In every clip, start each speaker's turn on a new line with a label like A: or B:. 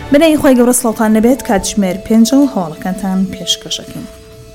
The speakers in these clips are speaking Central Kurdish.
A: بنەی خۆی گەورە سڵاوتان نەبێت کاتژمێر 5 و هەواڵەکانتان پێشکەشەکەین.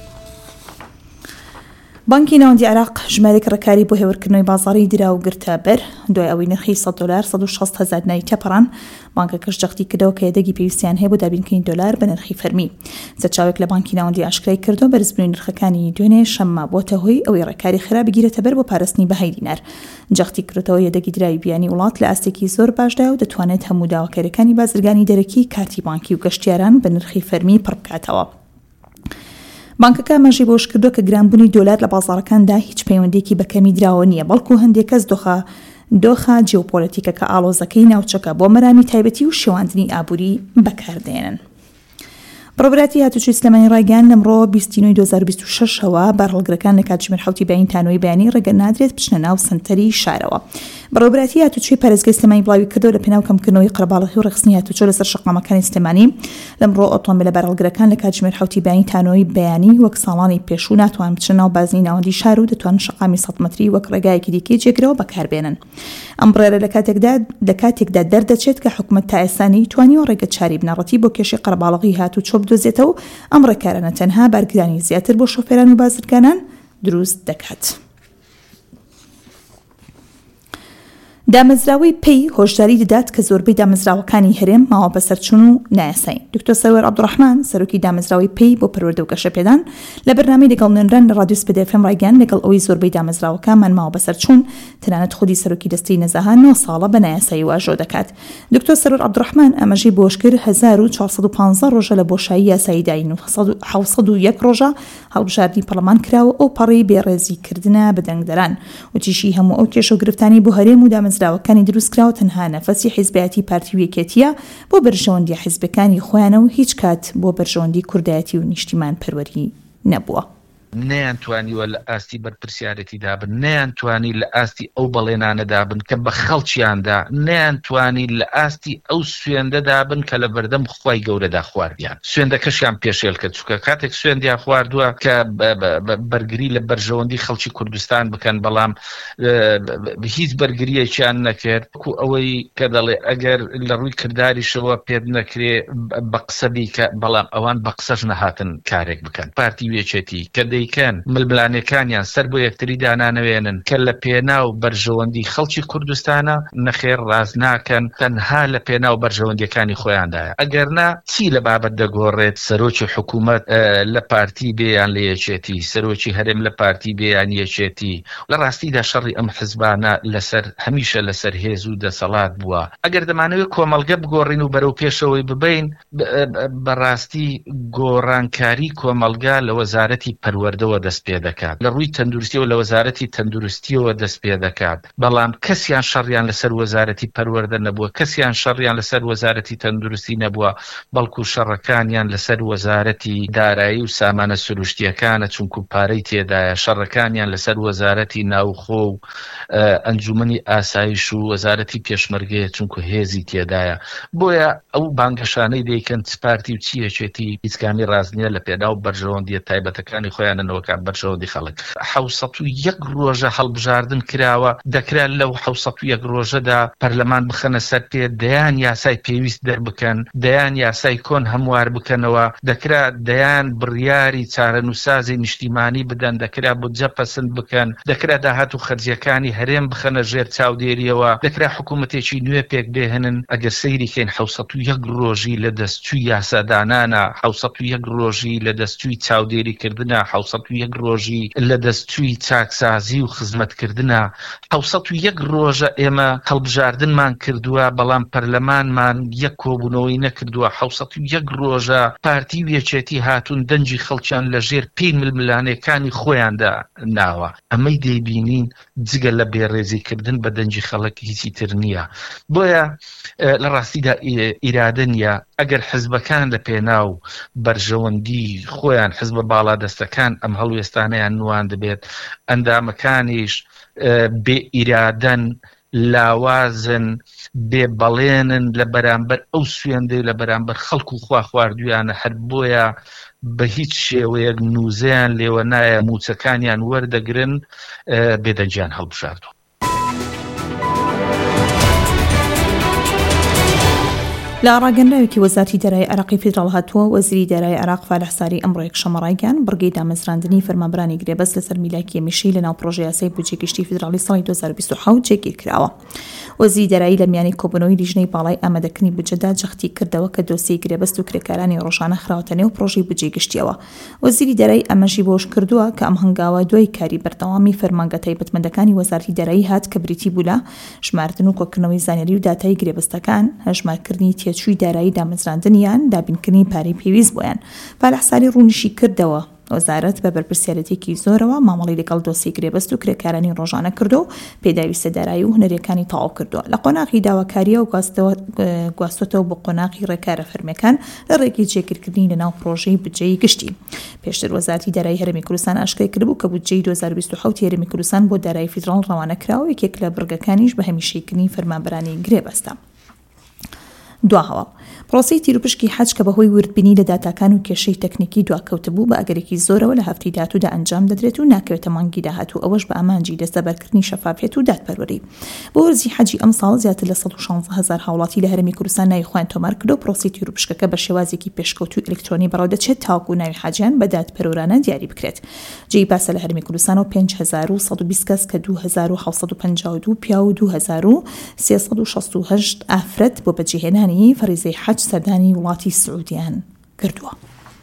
A: بانکی ناوەندی عێراق ژمارەیەک ڕێکاری بۆ هێورکردنەوەی بازاڕی درا و گرتە بەر دوای ئەوەی نرخی $100 160,000 ناری تێپەڕان. بانکەکەش جەختی کردەوە کە یەدەگی پێویستیان هەیە بۆ دابینکردنی دۆلار بە نرخی فەرمی. سەرچاوێک لە بانکی ناوەندی ئاشکرای کردو بەرزبوونی نرخەکانی دوێنێ شەممە بۆتە هۆی ئەوەی ڕێکاری خێرا بگیرێتە بەر بۆ پاراستنی بەهای دینار. جەختی کردەوە یەدەگی دراوی بیانی وڵات لە ئاستێکی زۆر باشدایە و دەتوانێت هەموو داواکاریەکانی بازرگانی دەرەکی کارتی بانکی و گەشتیاران بە نرخی فەرمی پڕ بکاتەوە. بانکەکە مەژی بۆش کردو کە گرانبوونی دۆلار لە بازاڕەکاندا هیچ پەیوەندێکی بە کەمی دراوە نییە، بەڵکو هەندێک کەس دۆخە جیۆپۆلیتیکەکە ئاڵۆزەکەی ناوچەکە بۆ مەرامی تایبەتی و شێواندنی ئابووری بەکاردێنن. بڕۆبراتی هاتوچۆی سلێمانی ڕایگەیاند لەمڕۆ 20 2026ەوە بارهەڵگرەکان لە کاتژمێر 7 بەیانی تانۆی بەیانی ڕێگە نادرێت بچنە ناو سنتەری شارەوە. بڕۆبراتی هاتوچۆی پارێزگای سلێمانی بڵاوی کردەوە لە پێناو کەمکردنەوەی قەرەباڵغی و ڕێخستنی هاتوچۆ لەسەر شەقامەکانی سلێمانی لەمڕۆ ئۆتۆمبیلە بارهەڵگرەکان لە کاتژمێر 7 بەیانی تانۆی بەیانی وەک ساڵانی پێشوو ناتوان بچنە ناو بازنی ناوەندی شار و دەتوانن شەقامی 100 مەتری وەک ڕێگایەکی دیکەی جێگرەوە بەکاربێنن. ئەم بڕێرە لە کاتێکدا دەردەچێت کە حکوومەت تا ئێستانی توانیوە ڕێگە چاری بنەڕەتی بۆ کێشی قەرەباڵغی هاتوچۆ بدۆزێتەوە و ئەم ڕێکارانە تەنها بارگرانی زیاتر بۆ شۆفێران و بازرگانان دروست دەکات. دامەزراوەی پێی هۆشداری دەدات کە زۆربەی دامەزراوەکانی هەرێم ماوە بەسەرچوون و نایاسین. دکتۆر سەروەر عەبدوڕەحمان سەرۆکی دامەزراوەی پێی بۆ پەروەردە و گەشەپێدان لە بەرنامەی لەگەڵ نوێنران لە رادیۆ سپێد FM ڕایگەیاند لەگەڵ ئەوەی زۆربەی دامەزراوەکانمان ماوە بەسەرچوون تەنانەت خودی سەرۆکی دەستەی نەزەها 9 ساڵە بە نایاسایی واژۆ دەکات. دکتۆر سەروەر عەبدوڕەحمان ئەمەژەی بۆش کرد 1415 ڕۆژە لە بۆشایی یاسایی داین و 701 ڕۆژە هەڵبژاردننی پەرلەمان کراوە ئەو پەڕی بێڕێزیکردنە بە دەنگدەران وتیشی هەموو ئەو کێشە و گرفتانی بۆ هەرێم و دامەزراوەکانی دروستکراوە تەنها نەفەسی حیزبەتی پارتی و یەکێتیە بۆ بەرژەوەندی حیزبەکانی خۆیانە و هیچ کات بۆ بەرژەوەندی کوردایەتی و نیشتیمان پەروەری نەبووە.
B: نەیانتوانیوە لە ئاستی بەرپرسیارەتی دابن، نەیانتوانی لە ئاستی ئەو بەڵێنانە دابن کە بە خەڵکیاندا، نەیانتوانی لە ئاستی ئەو سوێندە دابن کە لە بەردەم خوای گەورەدا خواردیان. سوێندەکەشیان پێشێل کە چووکە کاتێک سوێندیان خواردووە کە بەرگری لە بەرژەوەندی خەڵکی کوردستان بکەن، بەڵام هیچ بەرگریەکیان نەکرد. ئەوەی کە دەڵێ ئەگەر لە ڕووی کرداریشەوە پێ نەکرێ بە قسەبی کە بەڵام ئەوان بە قسەش نەهاتن کارێک بکەن. پارتی وێچێتی کە دەیکەن ململانەکانیان سەر بۆ یەکتری دانانەوێنن کە لە پێناو بەرژەوەندی خەڵکی کوردستانە نەخێر ڕاز ناکەن، تەنها لە پێناو بەرژەوەندیەکانی خۆیاندایە. ئەگەرنا چی لە بابەت دەگۆڕێت سەرۆکی حکوومەت لە پارتی بێیان لە یەکێتی، سەرۆکی هەرێم لە پارتی بێیان یەکێتی. لە ڕاستیدا شەڕی ئەم حزبانە لەسەر هەمیشە لەسەر هێز و دەسەڵات بووە. ئەگەر دەمانەوێت کۆمەڵگە بگۆڕین و بەرەو پێشەوەی ببین، بەڕاستی گۆڕانکاری کۆمەڵگا لە وەزارەتی پەروەردەوە دەست پێ دەکات، لە ڕووی تەندروستیەوە لە وەزارەتی تەندروستیەوە دەست پێ دەکات، بەڵام کەسیان شەڕیان لەسەر وەزارەتی پەروەردە نەبووە، کەسیان شەڕیان لەسەر وەزارەتی تەندروستی نەبووە، بەڵکو شەڕەکانیان لەسەر وەزارەتی دارایی و سامانە سروشتیەکانە چونکو پارەی تێدایە، شەڕەکانیان لەسەر وەزارەتی ناوخۆ و ئەنجومەنی ئاسایش و وەزارەتی پێشمەرگەیە چونکو هێزی تێدایە. بۆیە ئەو بانگەشانەی دەیکەن پارتی و چیەکێتی هیچ کامی ڕازنیە لە پێداو بەرژەوەندیە تایبەتەکانی خۆیانەوەکە بەرژەوەندی خەڵک. 701 ڕۆژە هەڵبژاردن کراوە، دەکرێت لەو 701 ڕۆژەدا پەرلەمان بخەنە سەر پێ، دەیان یاسای پێویست دەربکەن، دەیان یاسای کۆن هەموار بکەنەوە، دەکرێت دەیان بڕیاری چارەنووسازی نیشتیمانی بدەن، دەکرێت بودجە پەسەند بکەن، دەکرێت داهات و خەرجیەکانی هەرێم بخەنە ژێر چاودێریەوە، دەکرێت حکوومەتێکی نوێ پێک بێهێنن. ئەگەر سەیریکەین 701 ڕۆژی لە دەستچووی یاسادانانە، 701 ڕۆژی لە دەستچووی چاودێریکردنە، 701 ڕۆژی لە دەستچووی چاکسازی و خزمەتکردنە، 701 ڕۆژە ئێمە هەڵبژاردنمان کردووە بەڵام پەرلەمانمان یەک کۆبوونەوەی نەکردووە، 701 ڕۆژە پارتی وێچێتی هاتوون دەنجی خەڵکیان لە ژێر پێی ململانەکانی خۆیاندا ناوە. ئەمەی دەیبینین جگە لە بێڕێزیکردن بە دەنجی خەڵک هیچی تر نییە. بۆیە لە ڕاستیدا ئیرادە نییە. ئەگەر حزبەکان لە پێناو بەرژەوەندی خۆیان حزبە باڵا دەستەکان ئەم هەڵوێستانەیان نوان دەبێت، ئەندامەکانیش بێ ئیرادەن، لاوازن، بێ بەڵێنن لە بەرامبەر ئەو سوێندەی لە بەرامبەر خەڵکو و خوا خواردویانە، هەر بۆیە بە هیچ شێوەیەک نووزەیان لێوە نایە موچەکانیان وەردەگرن بێدەنجیان هەڵبژاردووە.
A: لە ڕاگەندراوێکی وەزارەتی دارایی عێراقی فیدراڵ هاتووە وەزیری دارایی عێراق فالح ساری ئەمڕۆ یەکشەممە ڕایگەیاند بڕگەی دامەزراندنی فەرمانبەرانی گرێبەست لەسەر میلاکی هێمشی لەناو پرۆژەی یاسای بودجێ گشتی فیدراڵی ساڵی 2027 جێگیر کراوە. وەزیری دارایی لە میانی کۆبوونەوەی لیژنەی باڵای ئامادەکردنی بودجەدا جەختی کردەوە کە دۆسیەی گرێبەست و کرێکارانی ڕۆژانە خراوەتە نێو پرۆژەی بودجێ گشتیەوە. وەزیری دارایی ئەمەژی بۆش کردووە کە ئەم هەنگاوە دوای کاری بەردەوامی فەرمانگە تایبەتمەندەکانی وەزارەتی دارایی هات کە بریتی بوو لە ژماردن و کۆکردنەوەی زانیاری و داتای گرێبەستەکان، هەژمارکردنی تێچووی دارایی دامەزراندنیان، دابینکردنی پارەی پێویست بۆیان. فالح ساری ڕوونیشی کردەوە وەزارەت بە بەرپرسیارەتێکی زۆرەوە مامەڵی لەگەڵ دۆسی گرێبەست و کرێکارانی ڕۆژانە کردو و پێداویستە دارایی و هونەریەکانی تەواو کردووە. لە قۆناغی داواکاریە و گواستوەتەوە بۆ قۆناغی ڕێکارە فەرمیەکان لە ڕێگەی جێگیرکردنی لەناو پرۆژەی بودجەی گشتی. پێشتر وەزارەتی دارایی هەرێمی کوردستان ئاشکای کردبوو کە بودجەی 2027 هەرێمی کوردستان بۆ دارایی فیدراڵ ڕەوانە کراوە، یەکێک لە بڕگەکانیش بە هەمیشەییکردنی فەرمانبەرانی گرێبەستە. دواهەواڵ پرۆسی تیرروپشکی حەج کە بەهۆی وردبینی لە داتاکان و کێشەی تەکنیکی دواکەوتبوو بە ئەگەرێکی زۆرەوە لە هەفتەی داهاتوودا ئەنجام دەدرێت و ناکەوێتە مانگی داهاتوو، ئەوەش بە ئامانجی دەستەبەرکردنی شەفافیەت و دادپەروەری. بۆ وەرزی حەجی ئەم ساڵ زیاتر لە 116,000 هاوڵاتی لە هەرێمی کوردستان ناوی خۆیان تۆمار کردو. پرۆسی تیرروپشکەکە بە شێوازێکی پێشکەوتوی ئەلکترۆنی بەڕێوە دەچێت تاوەکو ناوی حاجیان بە دادپەروەرانە دیاری بکرێت. جێی باسە لە هەرێمی کوردستانەوە 5120 کەس کە 2752 پیا و 2368 ئافرەت بۆ بەجێهێنانی فەریزەی حەج سەردانی وڵاتی سعودیان کردووە.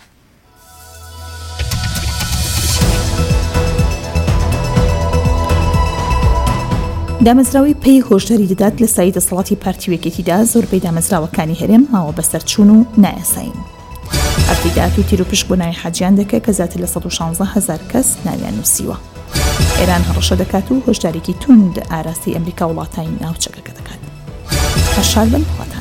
A: دامەزراوی پێی هۆشداری دەدات لە سایی دەسەڵاتی پارتی وەکێتیدا زۆربەی دامەزراوەکانی هەرێم ماوە بەسەرچوون و نایاساین. هەفتەی داهاتوو تیرروپشک بۆ ناوی حاجیان دەکات کە زیاتر لە 116,000 کەس ناویان نووسیوە. ئێران هەڕەشە دەکات و هۆشدارێکی توند ئاراستی ئەمریکا وڵاتانی ناوچەکەکە دەکات. هەشار بن